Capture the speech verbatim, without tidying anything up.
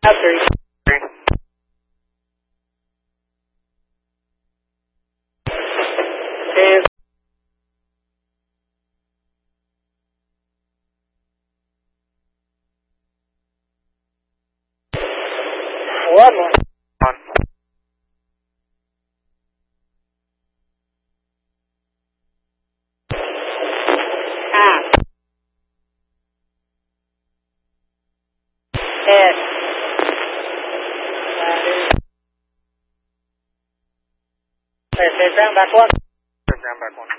Three. Three. And one more. One. Half. Head. Okay, ground back one. Ground back one.